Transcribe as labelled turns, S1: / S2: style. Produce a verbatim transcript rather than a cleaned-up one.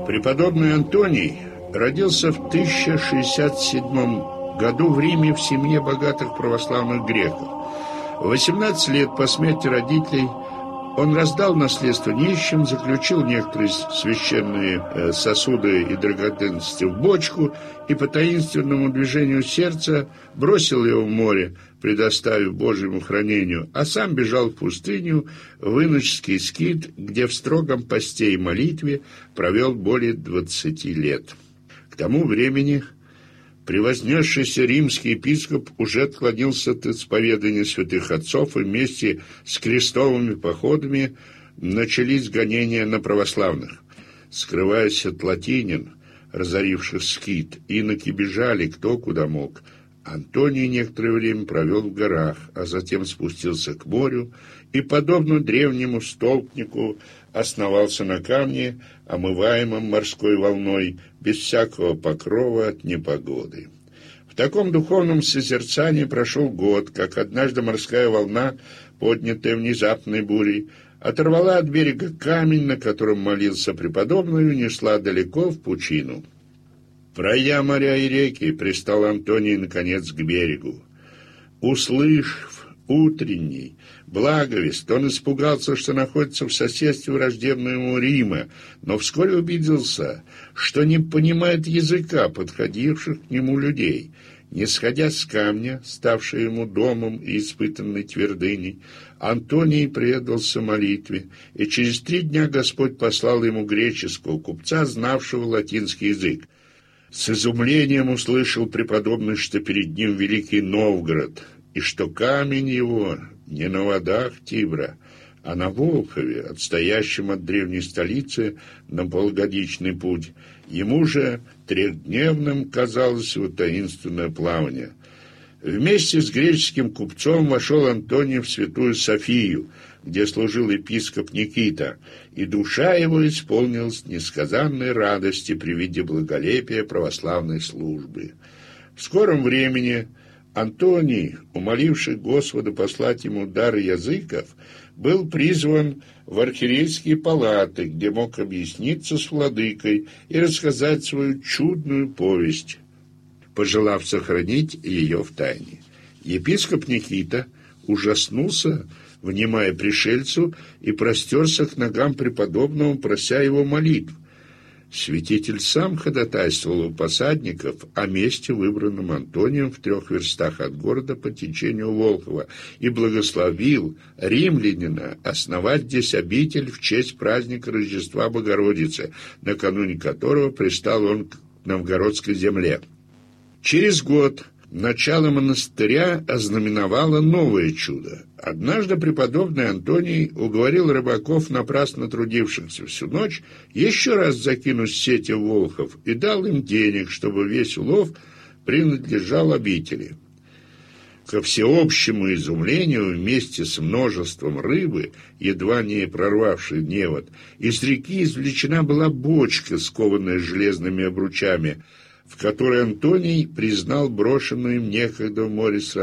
S1: Преподобный Антоний родился в тысяча шестьдесят седьмом году в Риме в семье богатых православных греков. В восемнадцать лет по смерти родителей он раздал наследство нищим, заключил некоторые священные сосуды и драгоценности в бочку и по таинственному движению сердца бросил его в море, предоставив Божьему хранению, а сам бежал в пустыню, в иноческий скит, где в строгом посте и молитве провел более двадцати лет. К тому времени превознесшийся римский епископ уже отклонился от исповедания святых отцов, и вместе с крестовыми походами начались гонения на православных. Скрываясь от латинян, разоривших скит, иноки бежали кто куда мог. Антоний некоторое время провел в горах, а затем спустился к морю и, подобно древнему столпнику, основался на камне, омываемом морской волной, без всякого покрова от непогоды. В таком духовном созерцании прошел год, как однажды морская волна, поднятая внезапной бурей, оторвала от берега камень, на котором молился преподобный, и унесла далеко в пучину. Пройдя моря и реки, пристал Антоний, наконец, к берегу. Услышав утренний благовест, он испугался, что находится в соседстве враждебного ему Рима, но вскоре убедился, что не понимает языка подходивших к нему людей. Не сходя с камня, ставшей ему домом и испытанной твердыней, Антоний предался молитве, и через три дня Господь послал ему греческого купца, знавшего латинский язык. С изумлением услышал преподобный, что перед ним Великий Новгород, и что камень его не на водах Тибра, а на Волхове, отстоящем от древней столицы на полугодичный путь. Ему же трехдневным казалось его таинственное плавание. Вместе с греческим купцом вошел Антоний в Святую Софию, где служил епископ Никита, и душа его исполнилась несказанной радости при виде благолепия православной службы. В скором времени Антоний, умоливший Господа послать ему дар языков, был призван в архиерейские палаты, где мог объясниться с владыкой и рассказать свою чудную повесть, пожелав сохранить ее в тайне. Епископ Никита ужаснулся, внимая пришельцу, и простерся к ногам преподобного, прося его молитв. Святитель сам ходатайствовал у посадников о месте, выбранном Антонием в трех верстах от города по течению Волхова, и благословил римлянина основать здесь обитель в честь праздника Рождества Богородицы, накануне которого пристал он к новгородской земле. Через год начало монастыря ознаменовало новое чудо. Однажды преподобный Антоний уговорил рыбаков, напрасно трудившихся всю ночь, еще раз закинуть сети в Волхов, и дал им денег, чтобы весь улов принадлежал обители. Ко всеобщему изумлению, вместе с множеством рыбы, едва не прорвавшей невод, из реки извлечена была бочка, скованная железными обручами, в которой Антоний признал брошенную им некогда в море с